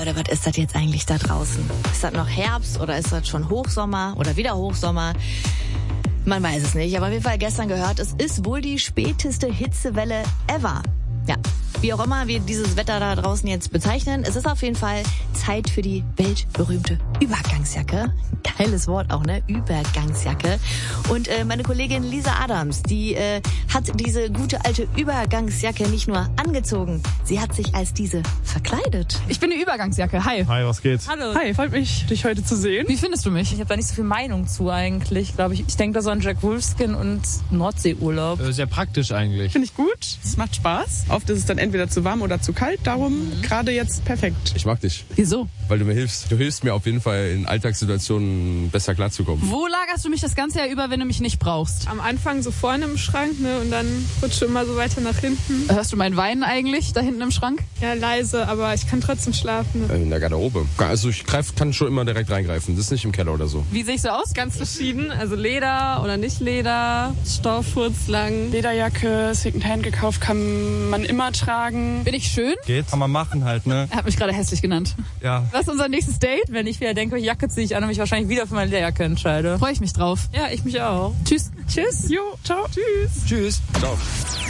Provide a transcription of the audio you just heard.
Leute, was ist das jetzt eigentlich da draußen? Ist das noch Herbst oder ist das schon Hochsommer oder wieder Hochsommer? Man weiß es nicht, aber auf jeden Fall gestern gehört, es ist wohl die späteste Hitzewelle ever. Ja, wie auch immer wir dieses Wetter da draußen jetzt bezeichnen, es ist auf jeden Fall Zeit für die weltberühmte Übergangsjacke. Geiles Wort auch, ne? Übergangsjacke. Und meine Kollegin Lisa Adams, die hat diese gute alte Übergangsjacke nicht nur angezogen, sie hat sich als diese verkleidet. Ich bin eine Übergangsjacke. Hi. Hi, was geht? Hallo. Hi, freut mich, dich heute zu sehen. Wie findest du mich? Ich habe da nicht so viel Meinung zu eigentlich, glaube ich. Ich denke da so an Jack Wolfskin und Nordseeurlaub. Sehr praktisch eigentlich. Finde ich gut, es macht Spaß. Oft ist es dann entweder zu warm oder zu kalt, darum gerade jetzt perfekt. Ich mag dich, Wieso? weil du mir hilfst. Du hilfst mir auf jeden Fall in Alltagssituationen besser klarzukommen. Wo lagerst du mich das ganze Jahr über, wenn du mich nicht brauchst? Am Anfang so vorne im Schrank, ne, und dann rutsche immer so weiter nach hinten. Hörst du mein Weinen eigentlich da hinten im Schrank? Ja, leise, aber ich kann trotzdem schlafen. In der Garderobe. Also ich kann schon immer direkt reingreifen. Das ist nicht im Keller oder so. Wie sehe ich so aus? Ganz verschieden, also Leder oder nicht Leder, Stoff, lang. Lederjacke, Secondhand gekauft, kann man immer tragen. Bin ich schön? Geht, kann man machen halt, ne? Er hat mich gerade hässlich genannt. Ja. Was ist unser nächstes Date? Wenn ich wieder denke, Jacke ziehe ich an und mich wahrscheinlich wieder für meine Lederjacke entscheide. Freue ich mich drauf. Ja, ich mich auch. Tschüss. Tschüss. Jo, ciao. Tschüss. Tschüss. Ciao.